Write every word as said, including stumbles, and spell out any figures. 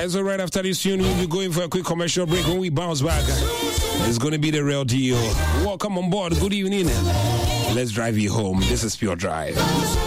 And so right after this tune, we'll be going for a quick commercial break. When we bounce back, it's going to be the real deal. Welcome on board. Good evening. Let's drive you home. This is Pure Drive.